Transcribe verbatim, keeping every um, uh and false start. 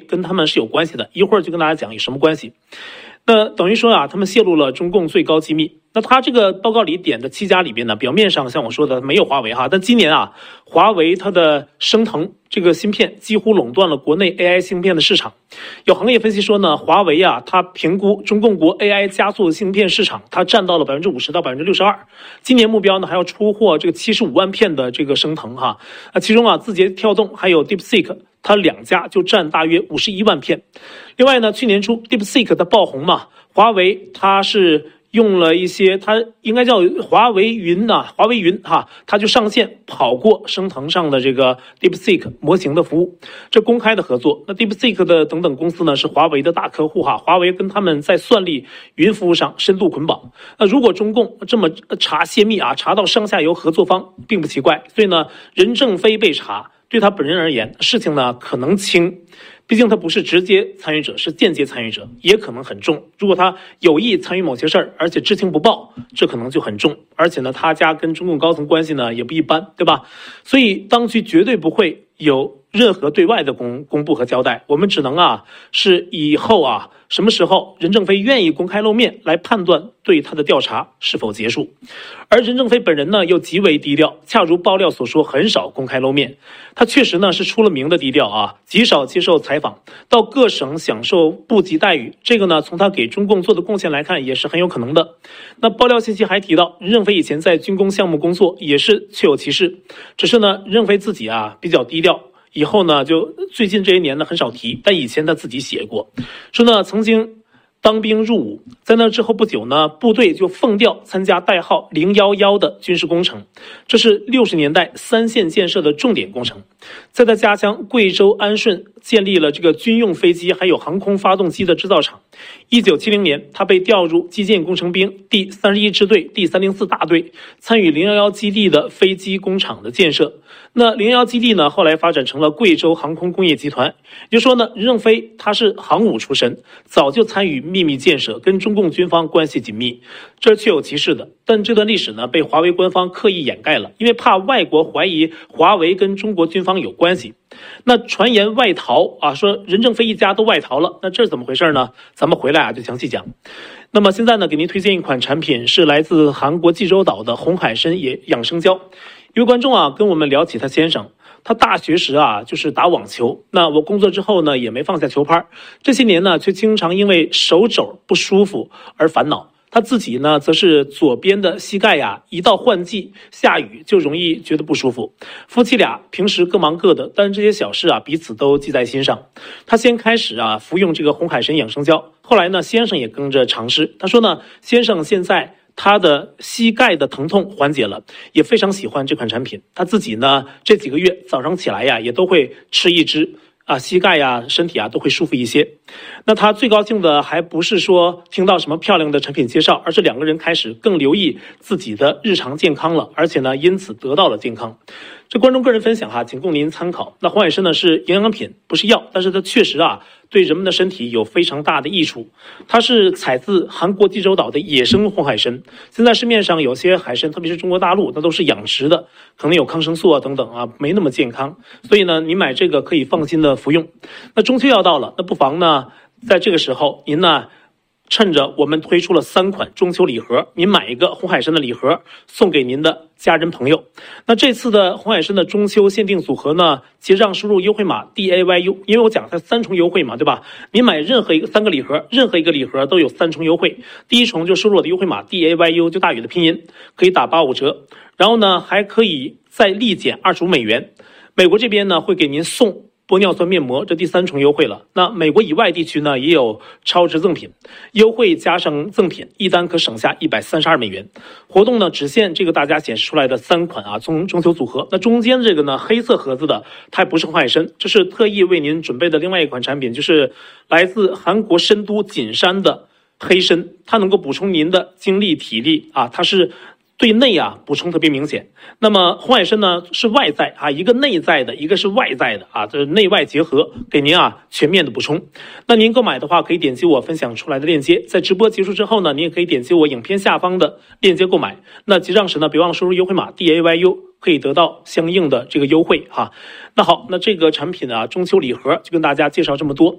跟他们是有关系的，一会儿就跟大家讲有什么关系。那等于说啊，他们泄露了中共最高机密。那他这个报告里点的七家里边呢，表面上像我说的没有华为哈，但今年啊，华为它的升腾这个芯片几乎垄断了国内 A I 芯片的市场。有行业分析说呢，华为啊，它评估中共国 A I 加速芯片市场，它占到了百分之五十到百分之六十二。今年目标呢，还要出货这个七十五万片的这个升腾哈。啊，其中啊，字节跳动还有 DeepSeek， 它两家就占大约五十一万片。另外呢，去年初 DeepSeek 的爆红嘛，华为它是用了一些，它应该叫华为云呐、啊，华为云哈，它就上线跑过升腾上的这个 DeepSeek 模型的服务，这公开的合作。那 DeepSeek 的等等公司呢是华为的大客户哈，华为跟他们在算力云服务上深度捆绑。那如果中共这么查泄密啊，查到上下游合作方，并不奇怪。所以呢，任正非被查，对他本人而言，事情呢可能轻。毕竟他不是直接参与者，是间接参与者，也可能很重。如果他有意参与某些事儿，而且知情不报，这可能就很重。而且呢，他家跟中共高层关系呢也不一般，对吧？所以当局绝对不会有任何对外的公公布和交代，我们只能啊是以后啊什么时候任正非愿意公开露面来判断对他的调查是否结束。而任正非本人呢又极为低调，恰如爆料所说，很少公开露面。他确实呢是出了名的低调啊，极少接受采访，到各省享受部级待遇，这个呢从他给中共做的贡献来看也是很有可能的。那爆料信息还提到，任正非以前在军工项目工作也是确有其事，只是呢任正非自己啊比较低调，以后呢就最近这些年呢很少提，但以前他自己写过，说呢曾经当兵入伍，在那之后不久呢，部队就奉调参加代号零一一的军事工程，这是六十年代三线建设的重点工程。在他家乡贵州安顺建立了这个军用飞机还有航空发动机的制造厂。一九七零年，他被调入基建工程兵第三十一支队第三零四大队，参与零一一基地的飞机工厂的建设。那零一一基地呢，后来发展成了贵州航空工业集团。也就是说呢，任正非他是航母出身，早就参与秘密建设，跟中共军方关系紧密，这确有其事的。但这段历史呢，被华为官方刻意掩盖了，因为怕外国怀疑华为跟中国军方有关系。那传言外逃啊，说任正非一家都外逃了，那这是怎么回事呢？咱们回来啊就详细讲。那么现在呢，给您推荐一款产品，是来自韩国济州岛的红海参也养生胶。一位观众啊跟我们聊起他先生，他大学时啊就是打网球，那我工作之后呢也没放下球拍，这些年呢却经常因为手肘不舒服而烦恼。他自己呢则是左边的膝盖呀，一到换季下雨就容易觉得不舒服。夫妻俩平时各忙各的，但这些小事啊彼此都记在心上。他先开始啊服用这个红海参养生胶，后来呢先生也跟着尝试。他说呢，先生现在他的膝盖的疼痛缓解了，也非常喜欢这款产品。他自己呢这几个月早上起来呀也都会吃一支啊，膝盖呀身体啊都会舒服一些。那他最高兴的还不是说听到什么漂亮的产品介绍，而是两个人开始更留意自己的日常健康了，而且呢因此得到了健康。这观众个人分享哈，仅供您参考。那红海参呢是营养品，不是药，但是它确实啊对人们的身体有非常大的益处。它是采自韩国济州岛的野生红海参，现在市面上有些海参，特别是中国大陆，那都是养殖的，可能有抗生素啊等等啊，没那么健康。所以呢，你买这个可以放心的服用。那中秋要到了，那不妨呢在这个时候您呢趁着我们推出了三款中秋礼盒，您买一个红海参的礼盒送给您的家人朋友。那这次的红海参的中秋限定组合呢，结账输入优惠码 D A Y U， 因为我讲它三重优惠嘛，对吧？您买任何一个三个礼盒，任何一个礼盒都有三重优惠。第一重就输入我的优惠码 D A Y U， 就大宇的拼音，可以打八五折。然后呢，还可以再立减二十五美元。美国这边呢会给您送玻尿酸面膜，这第三重优惠了。那美国以外地区呢也有超值赠品，优惠加上赠品，一单可省下一百三十二美元。活动呢只限这个大家显示出来的三款啊，中中秋组合。那中间这个呢黑色盒子的，它也不是红海参，这是特意为您准备的另外一款产品，就是来自韩国深都锦山的黑参，它能够补充您的精力体力啊，它是对内啊补充特别明显。那么红海参呢是外在啊，一个内在的，一个是外在的啊，这内外结合，给您啊全面的补充。那您购买的话，可以点击我分享出来的链接，在直播结束之后呢，您也可以点击我影片下方的链接购买。那结账时呢，别忘了输入优惠码 D A Y U， 可以得到相应的这个优惠哈。那好，那这个产品啊，中秋礼盒就跟大家介绍这么多。